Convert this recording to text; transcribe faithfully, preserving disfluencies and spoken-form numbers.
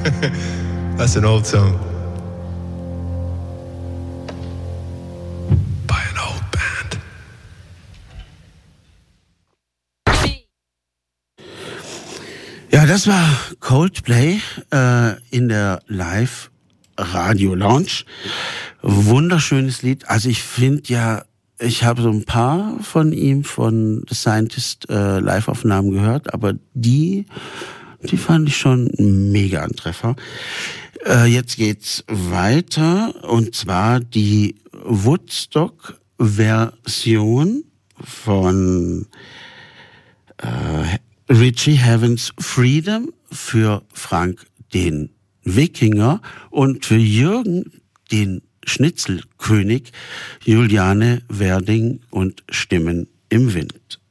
That's an old song. By an old band. Ja, das war Coldplay äh, in der Live Radio Lounge. Wunderschönes Lied. Also ich finde ja, ich habe so ein paar von ihm, von The Scientist, äh, Live-Aufnahmen gehört, aber die, die fand ich schon mega ein Treffer. Äh, jetzt geht's weiter, und zwar die Woodstock-Version von äh, Richie Havens Freedom für Frank den Wikinger und für Jürgen den Schnitzelkönig, Juliane Werding und Stimmen im Wind.